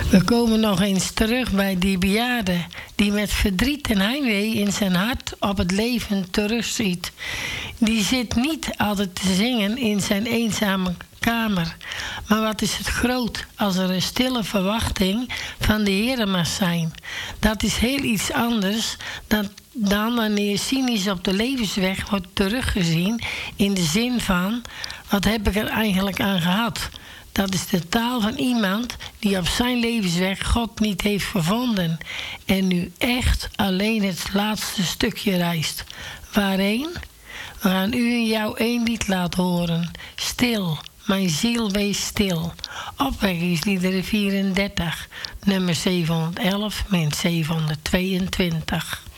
We komen nog eens terug bij die bejaarde die met verdriet en heimwee in zijn hart op het leven terugziet. Die zit niet altijd te zingen in zijn eenzame kamer. Maar wat is het groot als er een stille verwachting van de Heere mag zijn. Dat is heel iets anders dan wanneer cynisch op de levensweg wordt teruggezien in de zin van: wat heb ik er eigenlijk aan gehad? Dat is de taal van iemand die op zijn levensweg God niet heeft gevonden en nu echt alleen het laatste stukje reist. Waarheen? We gaan u en jou één lied laten horen. Stil, mijn ziel wees stil. Opwekkingsliederen 34, nummer 711, min 722.